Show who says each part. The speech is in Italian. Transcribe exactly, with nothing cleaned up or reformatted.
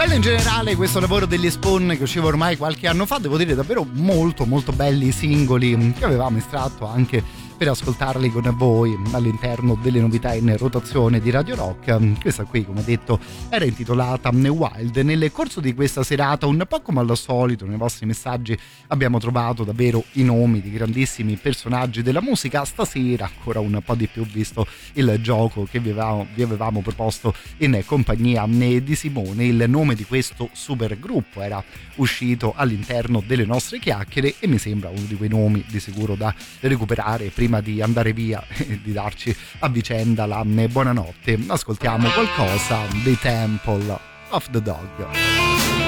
Speaker 1: In generale questo lavoro degli Spawn, che usciva ormai qualche anno fa, devo dire davvero molto molto belli singoli che avevamo estratto anche per ascoltarli con voi all'interno delle novità in rotazione di Radio Rock. Questa qui, come detto, era intitolata Wild. Nel corso di questa serata, un po' come al solito, nei vostri messaggi abbiamo trovato davvero i nomi di grandissimi personaggi della musica. Stasera ancora un po' di più, visto il gioco che vi avevamo, vi avevamo proposto in compagnia di Simone. Il nome di questo super gruppo era uscito all'interno delle nostre chiacchiere e mi sembra uno di quei nomi di sicuro da recuperare prima di andare via e di darci a vicenda la buonanotte. Ascoltiamo qualcosa dei Temple of the Dog.